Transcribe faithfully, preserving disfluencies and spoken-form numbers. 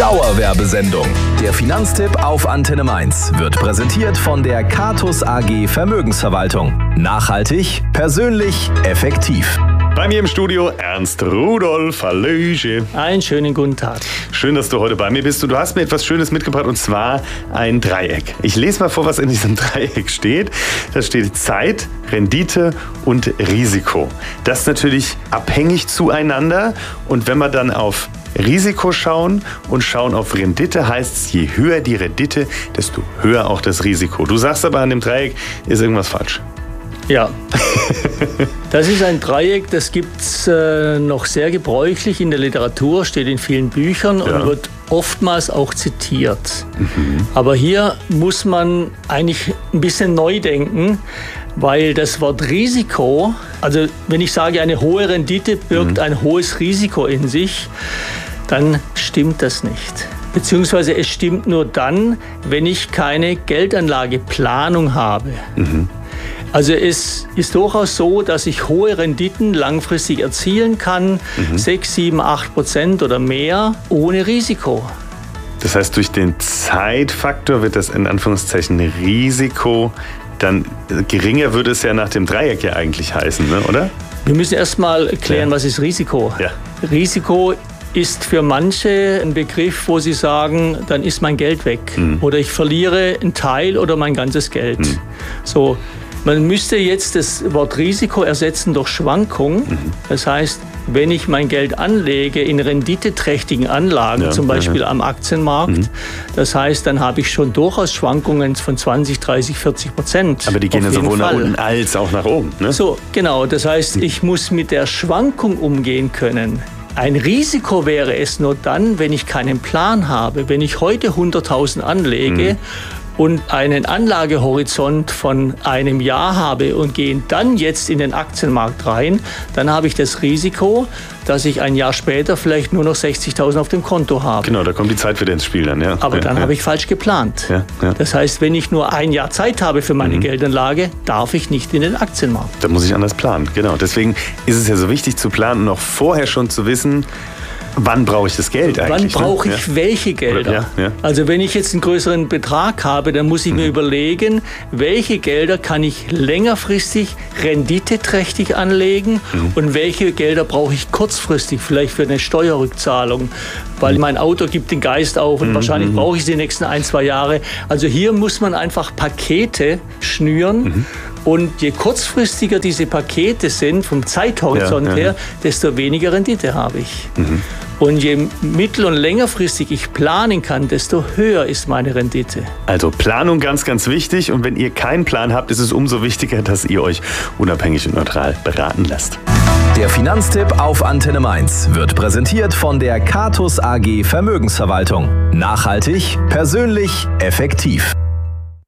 Dauerwerbesendung. Der Finanztipp auf Antenne Mainz wird präsentiert von der Catus A G Vermögensverwaltung. Nachhaltig, persönlich, effektiv. Bei mir im Studio Ernst Rudolf. Hallöche. Einen schönen guten Tag. Schön, dass du heute bei mir bist. Du hast mir etwas Schönes mitgebracht, und zwar ein Dreieck. Ich lese mal vor, was in diesem Dreieck steht. Da steht Zeit, Rendite und Risiko. Das ist natürlich abhängig zueinander. Und wenn wir dann auf Risiko schauen und schauen auf Rendite, heißt es, je höher die Rendite, desto höher auch das Risiko. Du sagst aber, an dem Dreieck ist irgendwas falsch. Ja, das ist ein Dreieck, das gibt es äh, noch sehr gebräuchlich in der Literatur, steht in vielen Büchern Ja. und wird oftmals auch zitiert. Mhm. Aber hier muss man eigentlich ein bisschen neu denken, weil das Wort Risiko, also wenn ich sage, eine hohe Rendite birgt Mhm. ein hohes Risiko in sich, dann stimmt das nicht. Beziehungsweise es stimmt nur dann, wenn ich keine Geldanlageplanung habe. Mhm. Also es ist durchaus so, dass ich hohe Renditen langfristig erzielen kann, Mhm. sechs, sieben, acht Prozent oder mehr, ohne Risiko. Das heißt, durch den Zeitfaktor wird das in Anführungszeichen Risiko dann geringer, würde es ja nach dem Dreieck ja eigentlich heißen, ne? Oder? Wir müssen erst mal klären, Ja. was ist Risiko? Ja. Risiko ist für manche ein Begriff, wo sie sagen, dann ist mein Geld weg. Mhm. Oder ich verliere einen Teil oder mein ganzes Geld. Mhm. So, man müsste jetzt das Wort Risiko ersetzen durch Schwankung. Mhm. Das heißt, wenn ich mein Geld anlege in renditeträchtigen Anlagen, Ja, zum Beispiel ja. am Aktienmarkt, Mhm. das heißt, dann habe ich schon durchaus Schwankungen von zwanzig, dreißig, vierzig Prozent. Aber die gehen ja Auf jeden sowohl nach Fall. unten als auch nach oben, ne? So, genau. Das heißt, ich muss mit der Schwankung umgehen können. Ein Risiko wäre es nur dann, wenn ich keinen Plan habe. Wenn ich heute hunderttausend anlege Mhm. und einen Anlagehorizont von einem Jahr habe und gehe dann jetzt in den Aktienmarkt rein, dann habe ich das Risiko, dass ich ein Jahr später vielleicht nur noch sechzigtausend auf dem Konto habe. Genau, da kommt die Zeit wieder ins Spiel dann, ja. Aber ja, dann ja. habe ich falsch geplant. Ja, ja. Das heißt, wenn ich nur ein Jahr Zeit habe für meine Mhm. Geldanlage, darf ich nicht in den Aktienmarkt. Da muss ich anders planen, genau. Deswegen ist es ja so wichtig zu planen und auch vorher schon zu wissen, wann brauche ich das Geld Wann eigentlich. brauche ne? ich welche Gelder? Ja, ja. Also wenn ich jetzt einen größeren Betrag habe, dann muss ich mir überlegen, welche Gelder kann ich längerfristig renditeträchtig anlegen Mhm. und welche Gelder brauche ich kurzfristig, vielleicht für eine Steuerrückzahlung, weil mein Auto gibt den Geist auf und Mhm. wahrscheinlich brauche ich es die nächsten ein, zwei Jahre. Also hier muss man einfach Pakete schnüren. Mhm. Und je kurzfristiger diese Pakete sind, vom Zeithorizont Ja, ja, her, ja. desto weniger Rendite habe ich. Mhm. Und je mittel- und längerfristig ich planen kann, desto höher ist meine Rendite. Also Planung ganz, ganz wichtig. Und wenn ihr keinen Plan habt, ist es umso wichtiger, dass ihr euch unabhängig und neutral beraten lasst. Der Finanztipp auf Antenne Mainz wird präsentiert von der Catus A G Vermögensverwaltung. Nachhaltig, persönlich, effektiv.